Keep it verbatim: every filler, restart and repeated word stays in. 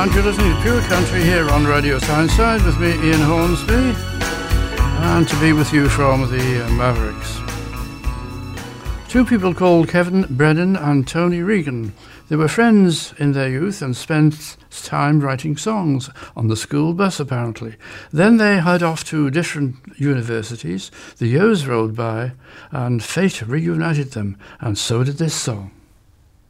And you're listening to Pure Country here on Radio Tyneside with me, Ian Hornsby, and to be with you from the uh, Mavericks. Two people called Kevin Brennan and Tony Regan. They were friends in their youth and spent time writing songs on the school bus, apparently. Then they head off to different universities. The years rolled by, and fate reunited them, and so did this song.